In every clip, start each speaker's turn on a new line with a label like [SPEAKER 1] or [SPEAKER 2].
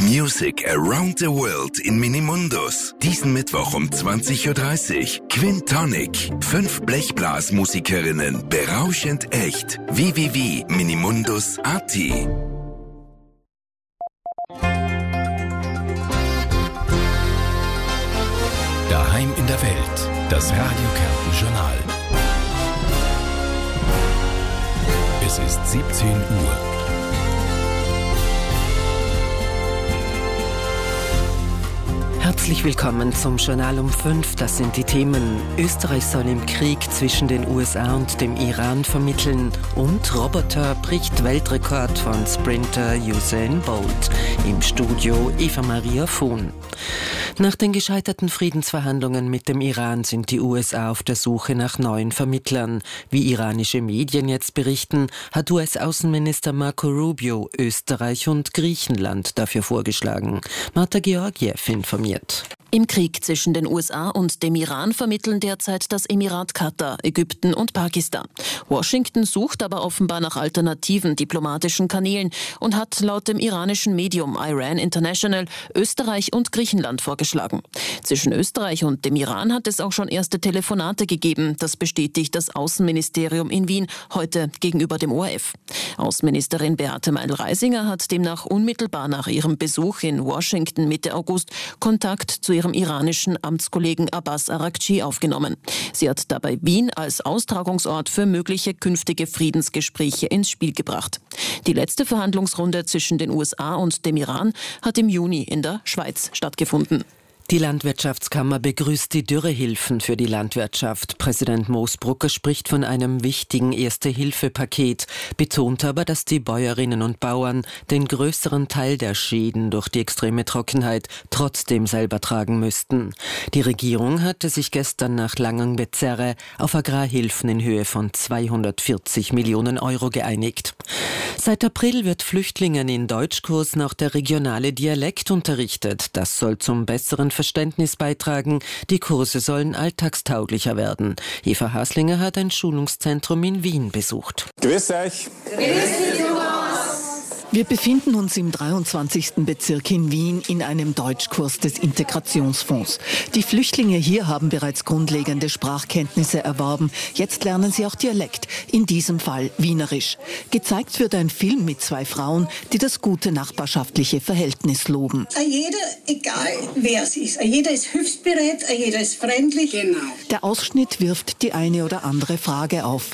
[SPEAKER 1] Music around the world in Minimundus. Diesen Mittwoch um 20.30 Uhr. Quintonic. 5 Blechblasmusikerinnen. Berauschend echt. www.minimundus.at.
[SPEAKER 2] Daheim in der Welt. Das Radio Kärnten Journal. Es ist 17 Uhr.
[SPEAKER 3] Herzlich willkommen zum Journal um 5. Das sind die Themen. Österreich soll im Krieg zwischen den USA und dem Iran vermitteln. Und Roboter bricht Weltrekord von Sprinter Usain Bolt. Im Studio Eva Maria Fuhn. Nach den gescheiterten Friedensverhandlungen mit dem Iran sind die USA auf der Suche nach neuen Vermittlern. Wie iranische Medien jetzt berichten, hat US-Außenminister Marco Rubio Österreich und Griechenland dafür vorgeschlagen. Marta Georgiev informiert.
[SPEAKER 4] Im Krieg zwischen den USA und dem Iran vermitteln derzeit das Emirat Katar, Ägypten und Pakistan. Washington sucht aber offenbar nach alternativen diplomatischen Kanälen und hat laut dem iranischen Medium Iran International Österreich und Griechenland vorgeschlagen. Zwischen Österreich und dem Iran hat es auch schon erste Telefonate gegeben. Das bestätigt das Außenministerium in Wien heute gegenüber dem ORF. Außenministerin Beate Meindl-Reisinger hat demnach unmittelbar nach ihrem Besuch in Washington Mitte August Kontakt zu ihrem iranischen Amtskollegen Abbas Araghchi aufgenommen. Sie hat dabei Wien als Austragungsort für mögliche künftige Friedensgespräche ins Spiel gebracht. Die letzte Verhandlungsrunde zwischen den USA und dem Iran hat im Juni in der Schweiz stattgefunden.
[SPEAKER 3] Die Landwirtschaftskammer begrüßt die Dürrehilfen für die Landwirtschaft. Präsident Moosbrucker spricht von einem wichtigen Erste-Hilfe-Paket, betont aber, dass die Bäuerinnen und Bauern den größeren Teil der Schäden durch die extreme Trockenheit trotzdem selber tragen müssten. Die Regierung hatte sich gestern nach langem Gezerre auf Agrarhilfen in Höhe von 240 Millionen Euro geeinigt. Seit April wird Flüchtlingen in Deutschkursen auch der regionale Dialekt unterrichtet. Das soll zum besseren Verständnis beitragen. Die Kurse sollen alltagstauglicher werden. Eva Haslinger hat ein Schulungszentrum in Wien besucht.
[SPEAKER 5] Grüß euch. Grüß dich, Thomas.
[SPEAKER 6] Wir befinden uns im 23. Bezirk in Wien in einem Deutschkurs des Integrationsfonds. Die Flüchtlinge hier haben bereits grundlegende Sprachkenntnisse erworben. Jetzt lernen sie auch Dialekt, in diesem Fall Wienerisch. Gezeigt wird ein Film mit 2 Frauen, die das gute nachbarschaftliche Verhältnis loben.
[SPEAKER 7] Jeder, egal wer es ist, jeder ist hilfsbereit, jeder ist freundlich. Genau.
[SPEAKER 6] Der Ausschnitt wirft die eine oder andere Frage auf.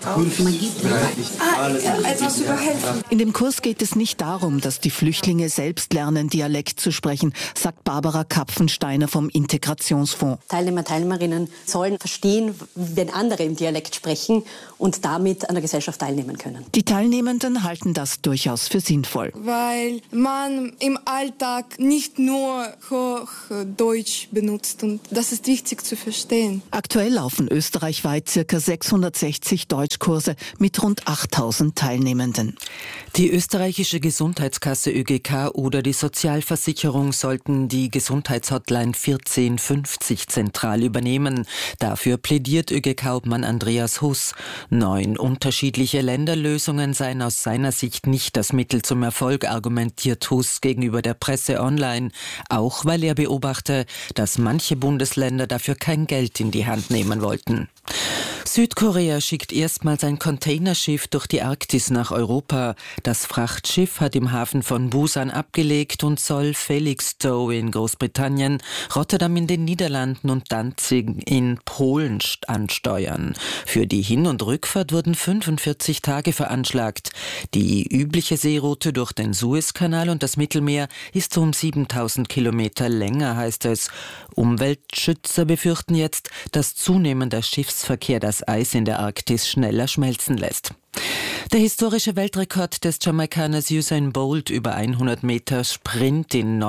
[SPEAKER 7] Etwas über helfen.
[SPEAKER 6] In dem Kurs geht es nicht darum, dass die Flüchtlinge selbst lernen, Dialekt zu sprechen, sagt Barbara Kapfensteiner vom Integrationsfonds.
[SPEAKER 8] Teilnehmer, Teilnehmerinnen sollen verstehen, wenn andere im Dialekt sprechen und damit an der Gesellschaft teilnehmen können.
[SPEAKER 6] Die Teilnehmenden halten das durchaus für sinnvoll.
[SPEAKER 9] Weil man im Alltag nicht nur Hochdeutsch benutzt und das ist wichtig zu verstehen.
[SPEAKER 6] Aktuell laufen österreichweit ca. 660 Deutschkurse mit rund 8000 Teilnehmenden.
[SPEAKER 3] Die österreichische Gesundheitskasse ÖGK oder die Sozialversicherung sollten die Gesundheitshotline 1450 zentral übernehmen. Dafür plädiert ÖGK-Obmann Andreas Huss. 9 unterschiedliche Länderlösungen seien aus seiner Sicht nicht das Mittel zum Erfolg, argumentiert Huss gegenüber der Presse Online. Auch weil er beobachte, dass manche Bundesländer dafür kein Geld in die Hand nehmen wollten. Südkorea schickt erstmals ein Containerschiff durch die Arktis nach Europa. Das Frachtschiff hat im Hafen von Busan abgelegt und soll Felixstowe in Großbritannien, Rotterdam in den Niederlanden und Danzig in Polen ansteuern. Für die Hin- und Rückfahrt wurden 45 Tage veranschlagt. Die übliche Seeroute durch den Suezkanal und das Mittelmeer ist um 7000 Kilometer länger, heißt es. Umweltschützer befürchten jetzt, dass zunehmender Schiffsverkehr das Eis in der Arktis schneller schmelzen lässt. Der historische Weltrekord des Jamaikaners Usain Bolt über 100 Meter Sprint in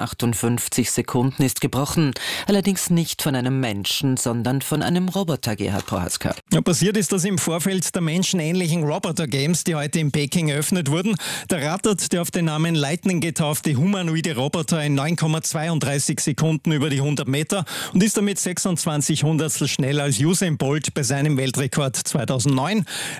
[SPEAKER 3] 9,58 Sekunden ist gebrochen. Allerdings nicht von einem Menschen, sondern von einem Roboter, Gerhard Prohaska.
[SPEAKER 10] Ja, passiert ist das im Vorfeld der menschenähnlichen Roboter Games, die heute in Peking eröffnet wurden. Da rattert der auf den Namen Lightning getaufte humanoide Roboter in 9,32 Sekunden über die 100 Meter und ist damit 26 Hundertstel schneller als Usain Bolt bei seinem Weltrekord 2009. Entwickelt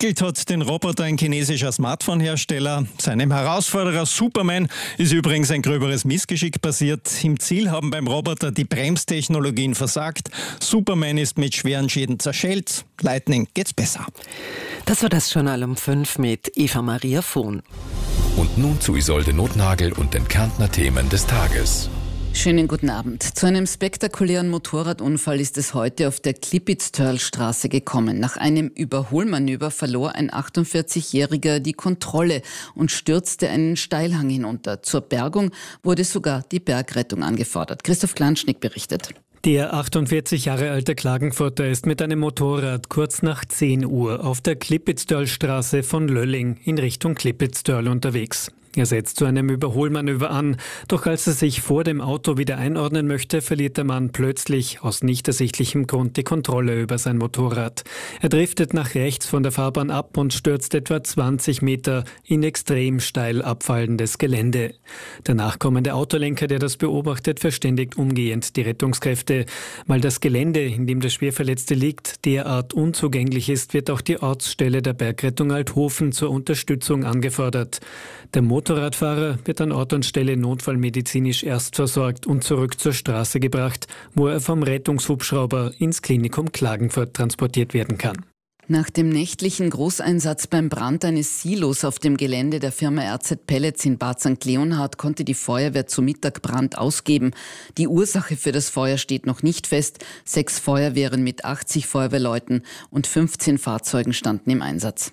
[SPEAKER 10] Entwickelt hat den Roboter ein chinesischer Smartphone-Hersteller. Seinem Herausforderer Superman ist übrigens ein gröberes Missgeschick passiert. Im Ziel haben beim Roboter die Bremstechnologien versagt. Superman ist mit schweren Schäden zerschellt. Lightning geht's besser.
[SPEAKER 3] Das war das Journal um 5 mit Eva-Maria Vohn.
[SPEAKER 2] Und nun zu Isolde Notnagel und den Kärntner Themen des Tages.
[SPEAKER 11] Schönen guten Abend. Zu einem spektakulären Motorradunfall ist es heute auf der Klippitz-Törl-Straße gekommen. Nach einem Überholmanöver verlor ein 48-Jähriger die Kontrolle und stürzte einen Steilhang hinunter. Zur Bergung wurde sogar die Bergrettung angefordert. Christoph Klanschnick berichtet.
[SPEAKER 12] Der 48 Jahre alte Klagenfurter ist mit einem Motorrad kurz nach 10 Uhr auf der Klippitz-Törl-Straße von Lölling in Richtung Klippitz-Törl unterwegs. Er setzt zu einem Überholmanöver an, doch als er sich vor dem Auto wieder einordnen möchte, verliert der Mann plötzlich aus nicht ersichtlichem Grund die Kontrolle über sein Motorrad. Er driftet nach rechts von der Fahrbahn ab und stürzt etwa 20 Meter in extrem steil abfallendes Gelände. Der nachkommende Autolenker, der das beobachtet, verständigt umgehend die Rettungskräfte. Weil das Gelände, in dem der Schwerverletzte liegt, derart unzugänglich ist, wird auch die Ortsstelle der Bergrettung Althofen zur Unterstützung angefordert. Der Motorradfahrer wird an Ort und Stelle notfallmedizinisch erst versorgt und zurück zur Straße gebracht, wo er vom Rettungshubschrauber ins Klinikum Klagenfurt transportiert werden kann.
[SPEAKER 11] Nach dem nächtlichen Großeinsatz beim Brand eines Silos auf dem Gelände der Firma RZ Pellets in Bad St. Leonhard konnte die Feuerwehr zu Mittag Brand ausgeben. Die Ursache für das Feuer steht noch nicht fest. 6 Feuerwehren mit 80 Feuerwehrleuten und 15 Fahrzeugen standen im Einsatz.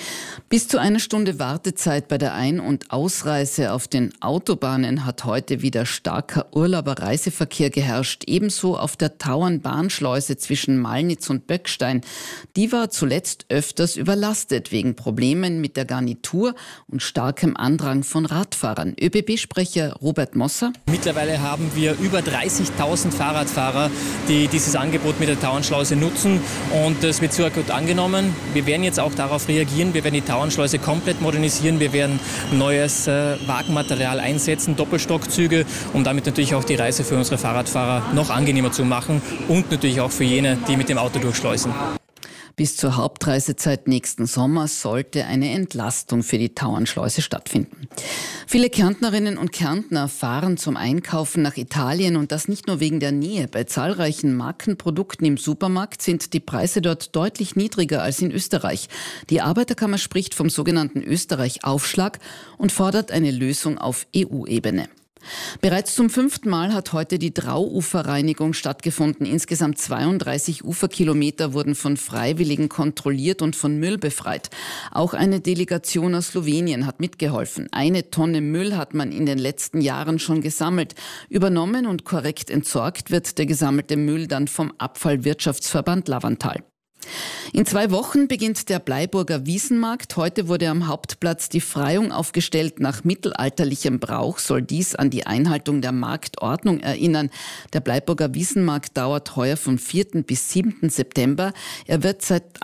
[SPEAKER 11] Bis zu 1 Stunde Wartezeit bei der Ein- und Ausreise auf den Autobahnen hat heute wieder starker Urlauber-Reiseverkehr geherrscht. Ebenso auf der Tauernbahnschleuse zwischen Malnitz und Böckstein. Die war zuletzt öfters überlastet wegen Problemen mit der Garnitur und starkem Andrang von Radfahrern. ÖBB-Sprecher Robert Mosser.
[SPEAKER 13] Mittlerweile haben wir über 30.000 Fahrradfahrer, die dieses Angebot mit der Tauernschleuse nutzen, und es wird sehr gut angenommen. Wir werden jetzt auch darauf reagieren. Wir werden die Tauernschleuse komplett modernisieren. Wir werden neues Wagenmaterial einsetzen, Doppelstockzüge, um damit natürlich auch die Reise für unsere Fahrradfahrer noch angenehmer zu machen und natürlich auch für jene, die mit dem Auto durchschleusen.
[SPEAKER 11] Bis zur Hauptreisezeit nächsten Sommer sollte eine Entlastung für die Tauernschleuse stattfinden. Viele Kärntnerinnen und Kärntner fahren zum Einkaufen nach Italien, und das nicht nur wegen der Nähe. Bei zahlreichen Markenprodukten im Supermarkt sind die Preise dort deutlich niedriger als in Österreich. Die Arbeiterkammer spricht vom sogenannten Österreich-Aufschlag und fordert eine Lösung auf EU-Ebene. Bereits zum 5. Mal hat heute die Drauuferreinigung stattgefunden. Insgesamt 32 Uferkilometer wurden von Freiwilligen kontrolliert und von Müll befreit. Auch eine Delegation aus Slowenien hat mitgeholfen. 1 Tonne Müll hat man in den letzten Jahren schon gesammelt. Übernommen und korrekt entsorgt wird der gesammelte Müll dann vom Abfallwirtschaftsverband Lavantal. In 2 Wochen beginnt der Bleiburger Wiesenmarkt. Heute wurde am Hauptplatz die Freiung aufgestellt. Nach mittelalterlichem Brauch soll dies an die Einhaltung der Marktordnung erinnern. Der Bleiburger Wiesenmarkt dauert heuer vom 4. bis 7. September. Er wird seit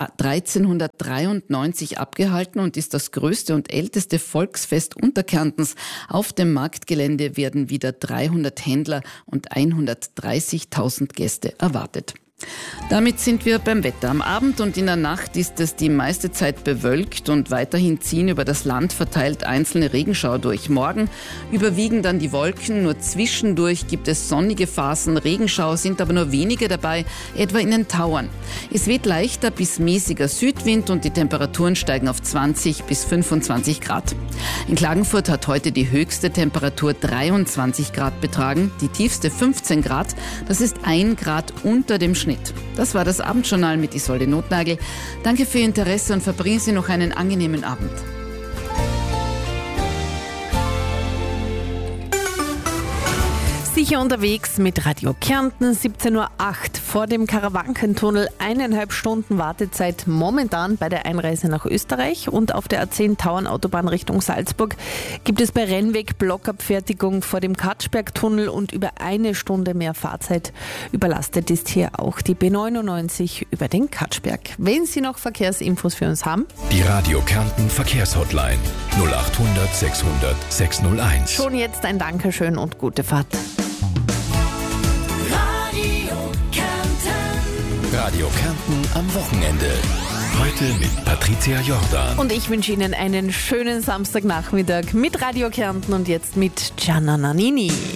[SPEAKER 11] 1393 abgehalten und ist das größte und älteste Volksfest Unterkärntens. Auf dem Marktgelände werden wieder 300 Händler und 130.000 Gäste erwartet. Damit sind wir beim Wetter. Am Abend und in der Nacht ist es die meiste Zeit bewölkt und weiterhin ziehen über das Land verteilt einzelne Regenschauer durch. Morgen überwiegen dann die Wolken, nur zwischendurch gibt es sonnige Phasen. Regenschauer sind aber nur wenige dabei, etwa in den Tauern. Es weht leichter bis mäßiger Südwind und die Temperaturen steigen auf 20 bis 25 Grad. In Klagenfurt hat heute die höchste Temperatur 23 Grad betragen, die tiefste 15 Grad. Das ist 1 Grad unter dem Schnitt. Das war das Abendjournal mit Isolde Notnagel. Danke für Ihr Interesse und verbringen Sie noch einen angenehmen Abend.
[SPEAKER 14] Sicher unterwegs mit Radio Kärnten, 17:08 Uhr vor dem Karawankentunnel, 1,5 Stunden Wartezeit momentan bei der Einreise nach Österreich, und auf der A10 Tauernautobahn Richtung Salzburg gibt es bei Rennweg Blockabfertigung vor dem Katschbergtunnel und über 1 Stunde mehr Fahrzeit. Überlastet ist hier auch die B99 über den Katschberg. Wenn Sie noch Verkehrsinfos für uns haben?
[SPEAKER 2] Die Radio Kärnten Verkehrshotline 0800 600 601.
[SPEAKER 14] Schon jetzt ein Dankeschön und gute Fahrt.
[SPEAKER 2] Radio Kärnten am Wochenende. Heute mit Patricia Jordan.
[SPEAKER 14] Und ich wünsche Ihnen einen schönen Samstagnachmittag mit Radio Kärnten und jetzt mit Gianna Nannini.